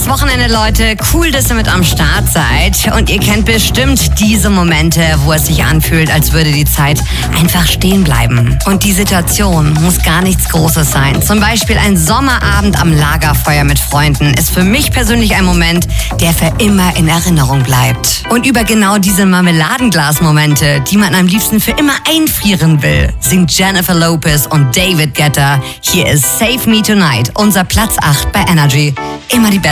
Wochenende, Leute. Cool, dass ihr mit am Start seid. Und ihr kennt bestimmt diese Momente, wo es sich anfühlt, als würde die Zeit einfach stehen bleiben. Und die Situation muss gar nichts Großes sein. Zum Beispiel ein Sommerabend am Lagerfeuer mit Freunden ist für mich persönlich ein Moment, der für immer in Erinnerung bleibt. Und über genau diese Marmeladenglas-Momente, die man am liebsten für immer einfrieren will, singt Jennifer Lopez und David Guetta. Hier ist Save Me Tonight, unser Platz 8 bei Energy. Immer die beste